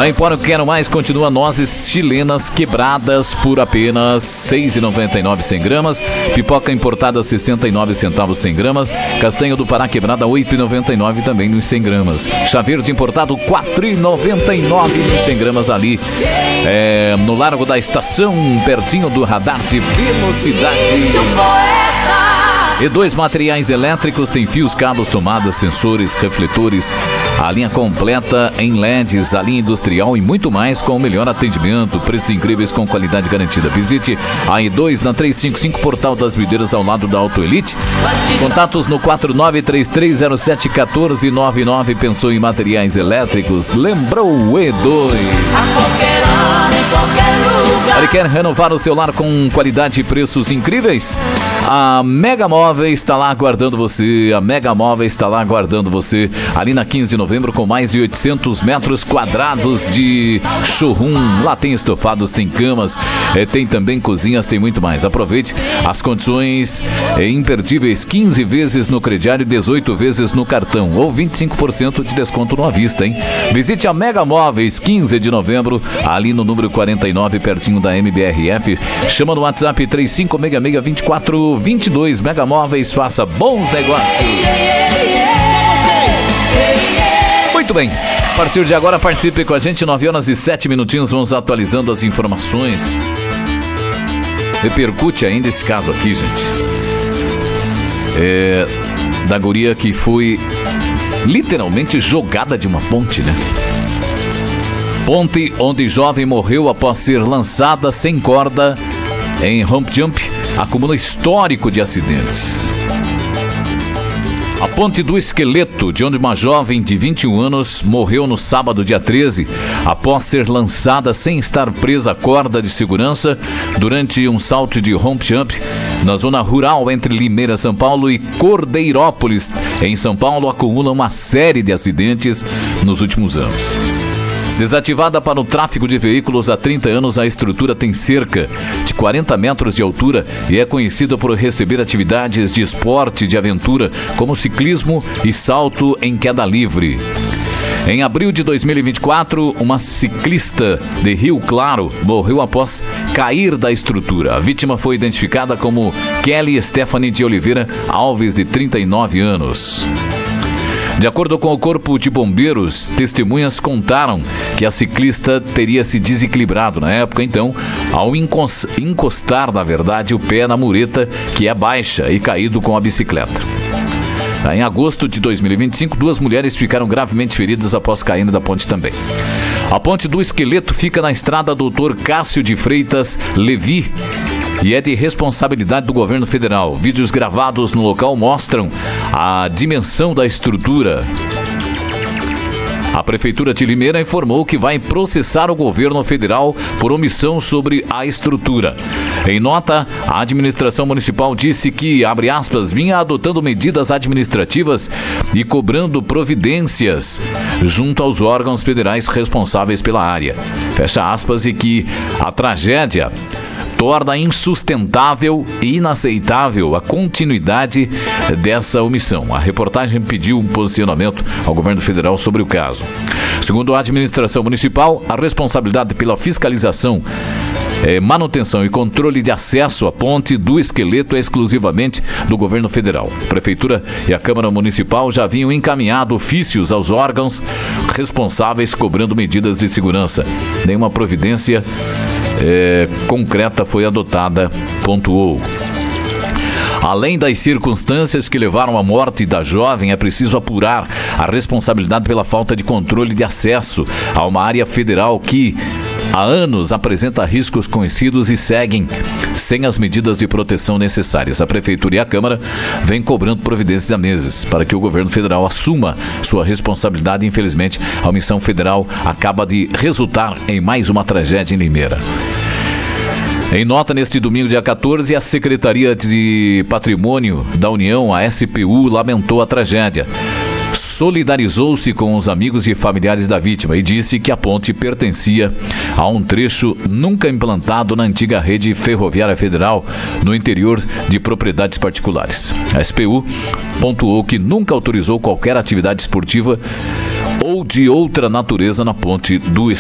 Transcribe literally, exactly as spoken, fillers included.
A Empório Quero Mais continua nozes chilenas quebradas por apenas seis reais e noventa e nove centavos cem gramas. Pipoca importada sessenta e nove centavos cem gramas. Castanha do Pará quebrada oito reais e noventa e nove centavos também nos cem gramas. Chá verde importado quatro reais e noventa e nove centavos nos cem gramas ali é, no Largo da Estação, pertinho do radar de velocidade. E dois materiais elétricos, tem fios, cabos, tomadas, sensores, refletores, a linha completa em L E Ds, a linha industrial e muito mais com o melhor atendimento, preços incríveis com qualidade garantida. Visite a E dois na trezentos e cinquenta e cinco, Portal das Videiras, ao lado da Auto Elite. Contatos no quatro nove três três zero sete um quatro nove nove. Pensou em materiais elétricos? Lembrou o E dois. Ele quer renovar o seu lar com qualidade e preços incríveis? A Mega Móveis está lá aguardando você. A Mega Móveis está lá aguardando você. Ali na quinze de novembro, com mais de oitocentos metros quadrados de showroom. Lá tem estofados, tem camas, é, tem também cozinhas, tem muito mais. Aproveite as condições é, imperdíveis. quinze vezes no crediário, dezoito vezes no cartão. Ou vinte e cinco por cento de desconto no à vista, hein? Visite a Mega Móveis, quinze de novembro, ali no número quarenta e nove, pertinho da M B R F. Chama no WhatsApp três cinco seis seis, dois quatro dois dois. Mega Móveis, faça bons negócios. Muito bem, a partir de agora participe com a gente. Nove horas e sete minutinhos, vamos atualizando as informações. Repercute ainda esse caso aqui, gente, é, da guria que foi literalmente jogada de uma ponte, né? Ponte onde jovem morreu após ser lançada sem corda em hump jump, acumula histórico de acidentes. A Ponte do Esqueleto, de onde uma jovem de vinte e um anos morreu no sábado, dia treze, após ser lançada sem estar presa à corda de segurança durante um salto de hump jump na zona rural entre Limeira, São Paulo, e Cordeirópolis, em São Paulo, acumula uma série de acidentes nos últimos anos. Desativada para o tráfego de veículos há trinta anos, a estrutura tem cerca de quarenta metros de altura e é conhecida por receber atividades de esporte de aventura, como ciclismo e salto em queda livre. Em abril de dois mil e vinte e quatro, uma ciclista de Rio Claro morreu após cair da estrutura. A vítima foi identificada como Kelly Stephanie de Oliveira Alves, de trinta e nove anos. De acordo com o Corpo de Bombeiros, testemunhas contaram que a ciclista teria se desequilibrado na época, então, ao encostar, na verdade, o pé na mureta, que é baixa, e caído com a bicicleta. Em agosto de dois mil e vinte e cinco, duas mulheres ficaram gravemente feridas após caírem da ponte também. A Ponte do Esqueleto fica na estrada doutor Cássio de Freitas Levi e é de responsabilidade do governo federal. Vídeos gravados no local mostram a dimensão da estrutura. A Prefeitura de Limeira informou que vai processar o governo federal por omissão sobre a estrutura. Em nota, a administração municipal disse que, abre aspas, vinha adotando medidas administrativas e cobrando providências junto aos órgãos federais responsáveis pela área. Fecha aspas, e que a tragédia torna insustentável e inaceitável a continuidade dessa omissão. A reportagem pediu um posicionamento ao governo federal sobre o caso. Segundo a administração municipal, a responsabilidade pela fiscalização, é, manutenção e controle de acesso à Ponte do Esqueleto é exclusivamente do governo federal. A Prefeitura e a Câmara Municipal já haviam encaminhado ofícios aos órgãos responsáveis, cobrando medidas de segurança. Nenhuma providência É, concreta foi adotada, pontuou. Além das circunstâncias que levaram à morte da jovem, é preciso apurar a responsabilidade pela falta de controle de acesso a uma área federal que há anos apresenta riscos conhecidos e seguem sem as medidas de proteção necessárias. A Prefeitura e a Câmara vêm cobrando providências há meses para que o governo federal assuma sua responsabilidade. Infelizmente, a omissão federal acaba de resultar em mais uma tragédia em Limeira. Em nota, neste domingo, dia quatorze, a Secretaria de Patrimônio da União, a S P U, lamentou a tragédia. Solidarizou-se com os amigos e familiares da vítima e disse que a ponte pertencia a um trecho nunca implantado na antiga rede ferroviária federal no interior de propriedades particulares. A S P U pontuou que nunca autorizou qualquer atividade esportiva ou de outra natureza na Ponte do Esqueleto.